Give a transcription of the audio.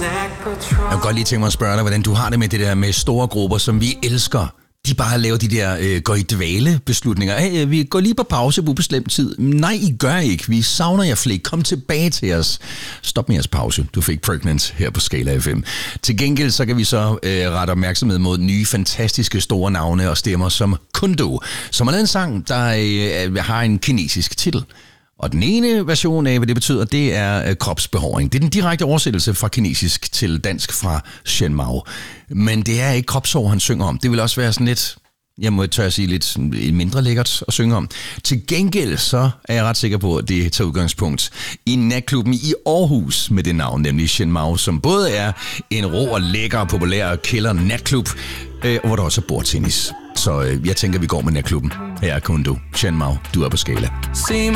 Jeg kan godt lige tænke mig at spørge dig, hvordan du har det med det der med store grupper, som vi elsker. De bare laver de der går i dvale beslutninger. Hey, vi går lige på pause på ubestemt tid. Nej, I gør ikke. Vi savner jer flere. Kom tilbage til os. Stop med jeres pause. Du fik Pregnant her på Skala FM. Til gengæld så kan vi så rette opmærksomhed mod nye, fantastiske store navne og stemmer som Kundo, som har lavet en sang, der har en kinesisk titel. Og den ene version af, hvad det betyder, det er kropsbehåring. Det er den direkte oversættelse fra kinesisk til dansk fra Shen Mao. Men det er ikke kropshår, han synger om. Det vil også være sådan lidt, jeg må tør at sige, lidt mindre lækkert at synge om. Til gengæld så er jeg ret sikker på, at det tager udgangspunkt i natklubben i Aarhus med det navn, nemlig Shen Mao, som både er en rå og lækker og populær kælder natklub, hvor der også er bordtennis. Så jeg tænker, vi går med natklubben. Her er Kundo. Shen Mao, du er på Skala.